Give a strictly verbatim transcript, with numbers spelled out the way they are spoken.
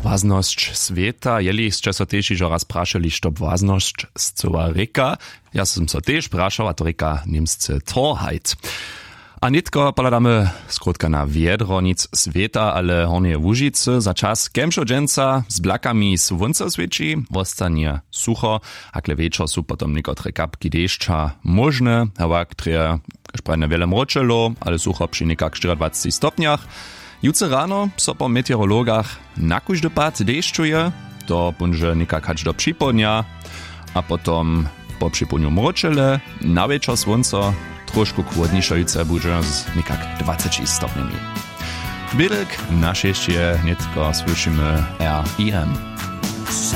Własność sveta, jeli ste so tež ižo raz prašali, što własność zcela reka. Ja som so tež prašal, a to reka Niemsce Torheit. A nitko poladamy skrótka na wiedro nic sveta, ale hornie Łužice za czas kemšo dženca z blakami słonca sviečí, ostanie sucho, akle večer sú potom niekotre kapky dešča možne, hawak treje šprajne wiele mročelo, ale sucho przy niekak dwadzieścia stopniach. Jutro rano so po meteorologach na kóždy pad deščuje, to bunže niekak hač do připodnia, a potom po připodniu mročele, na večer słonco, trošku chłodniejsze jutro będzie z niekak dwadzieścia stopniami. Bydlek na szczęście nitko słyszymy R I M.